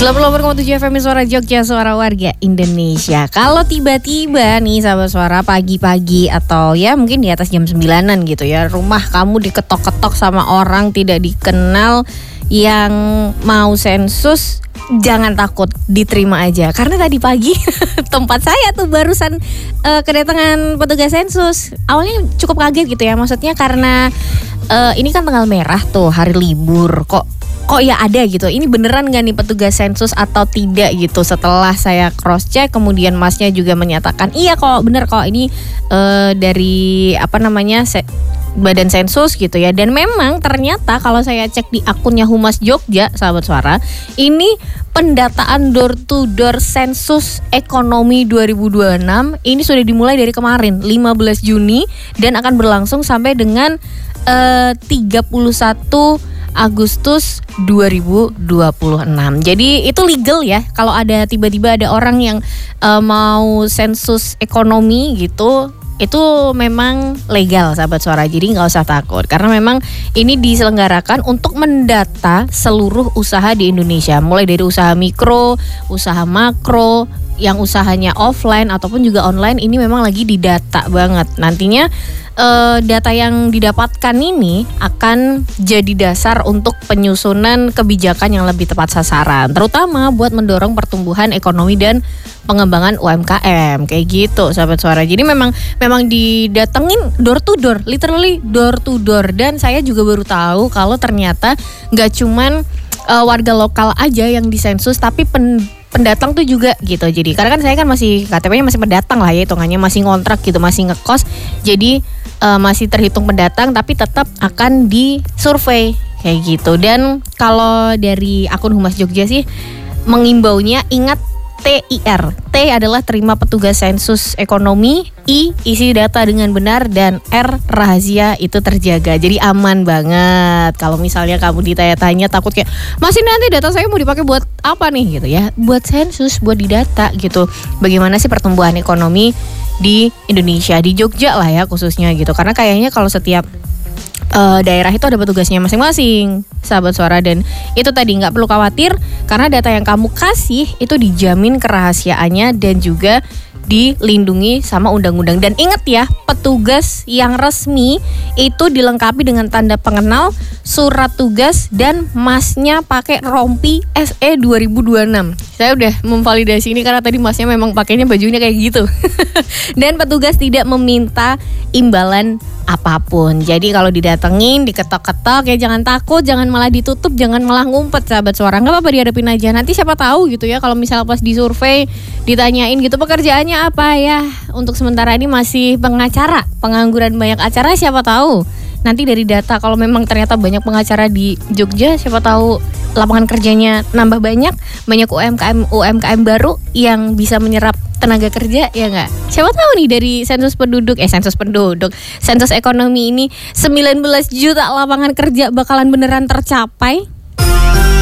98,7 FM Suara Jogja, suara warga Indonesia. Kalau tiba-tiba nih sahabat suara pagi-pagi atau ya mungkin di atas jam 9-an gitu ya, rumah kamu diketok-ketok sama orang tidak dikenal yang mau sensus, jangan takut, diterima aja. Karena tadi pagi tempat saya tuh barusan kedatangan petugas sensus. Awalnya cukup kaget gitu ya, maksudnya karena ini kan tanggal merah tuh, hari libur. Kok ya ada gitu, ini beneran gak nih petugas sensus atau tidak gitu. Setelah saya cross check, kemudian masnya juga menyatakan iya kok, bener kok, ini dari Badan Sensus gitu ya. Dan memang ternyata kalau saya cek di akunnya Humas Jogja, sahabat suara, ini pendataan door to door sensus ekonomi 2026 ini sudah dimulai dari kemarin 15 Juni dan akan berlangsung sampai dengan 31 Agustus 2026. Jadi itu legal ya. Kalau ada tiba-tiba ada orang yang mau sensus ekonomi gitu, itu memang legal sahabat suara. Jadi nggak usah takut karena memang ini diselenggarakan untuk mendata seluruh usaha di Indonesia, mulai dari usaha mikro, usaha makro, yang usahanya offline ataupun juga online. Ini memang lagi didata banget. Nantinya data yang didapatkan ini akan jadi dasar untuk penyusunan kebijakan yang lebih tepat sasaran, terutama buat mendorong pertumbuhan ekonomi dan pengembangan UMKM kayak gitu sahabat suara. Jadi memang didatengin door to door, literally door to door. Dan saya juga baru tahu kalau ternyata nggak cuman warga lokal aja yang disensus, tapi pendatang tuh juga gitu. Jadi karena kan saya kan masih KTP-nya masih pendatang lah ya, hitungannya masih ngontrak gitu, masih ngekos. Jadi masih terhitung pendatang tapi tetap akan disurvei kayak gitu. Dan kalau dari akun Humas Jogja sih mengimbaunya ingat TIR. T adalah terima petugas sensus ekonomi, I isi data dengan benar, dan R rahasia itu terjaga. Jadi aman banget. Kalau misalnya kamu ditanya-tanya takut kayak, masih nanti data saya mau dipakai buat apa nih gitu ya? Buat sensus, buat didata gitu. Bagaimana sih pertumbuhan ekonomi di Indonesia, di Jogja lah ya khususnya gitu. Karena kayaknya kalau setiap daerah itu ada petugasnya masing-masing sahabat suara. Dan itu tadi nggak perlu khawatir karena data yang kamu kasih itu dijamin kerahasiaannya dan juga dilindungi sama undang-undang. Dan ingat ya, petugas yang resmi itu dilengkapi dengan tanda pengenal, surat tugas, dan masnya pakai rompi SE 2026. Saya udah memvalidasi ini karena tadi masnya memang pakainya bajunya kayak gitu. Dan petugas tidak meminta imbalan apapun. Jadi kalau didatengin, diketok-ketok ya jangan takut, jangan malah ditutup, jangan malah ngumpet sahabat suara. Nggak apa-apa, dihadapin aja. Nanti siapa tahu gitu ya, kalau misalnya pas disurvei ditanyain gitu pekerjaannya apa ya. Untuk sementara ini masih pengacara, pengangguran banyak acara, siapa tahu nanti dari data kalau memang ternyata banyak pengacara di Jogja, siapa tahu lapangan kerjanya nambah banyak UMKM baru yang bisa menyerap tenaga kerja, ya nggak? Siapa tahu nih dari sensus ekonomi ini 19 juta lapangan kerja bakalan beneran tercapai.